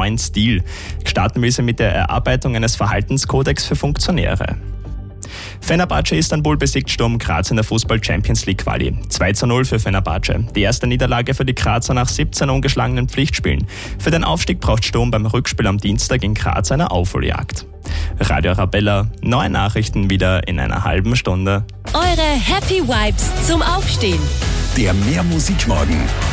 neuen Stil. Starten will sie mit der Erarbeitung eines Verhaltenskodex für Funktionäre. Fenerbahce Istanbul besiegt Sturm Graz in der Fußball-Champions-League-Quali. 2:0 für Fenerbahce. Die erste Niederlage für die Grazer nach 17 ungeschlagenen Pflichtspielen. Für den Aufstieg braucht Sturm beim Rückspiel am Dienstag in Graz eine Aufholjagd. Radio Arabella, neue Nachrichten wieder in einer halben Stunde. Eure Happy Vibes zum Aufstehen. Der Mehr Musikmorgen.